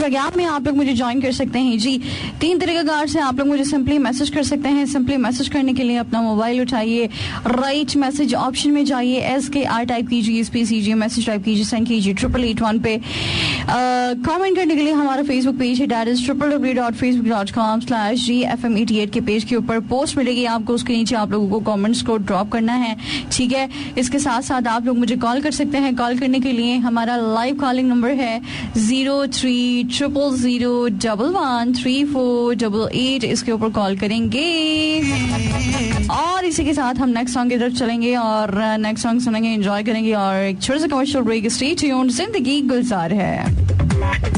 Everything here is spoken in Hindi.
का गैप में आप लोग मुझे ज्वाइन कर सकते हैं जी। 3 तरीकाकार से आप लोग मुझे सिंपली मैसेज कर सकते हैं। सिंपली मैसेज करने के लिए अपना मोबाइल उठाइए, राइट मैसेज ऑप्शन में जाइए, SKR टाइप कीजिए, स्पेस कीजिए, मैसेज टाइप कीजिए, सेंड कीजिए 8881 पे। कमेंट करने के लिए हमारा फेसबुक पेज है, दैट इज www.facebook.com/GFM88 के पेज के ऊपर पोस्ट मिलेगी आपको, उसके नीचे आप लोगों को कमेंट्स को ड्रॉप करना है, ठीक है। इसके साथ साथ आप लोग मुझे कॉल कर सकते हैं। कॉल करने के लिए हमारा लाइव कॉलिंग नंबर है 0300113488, इसके ऊपर कॉल करेंगे। और इसी के साथ हम नेक्स्ट सॉन्ग की तरफ चलेंगे और नेक्स्ट सॉन्ग सुनेंगे, एंजॉय करेंगे और एक छोटा सा कमर्शियल ब्रेक। स्टे ट्यून्ड, जिंदगी गुलजार है।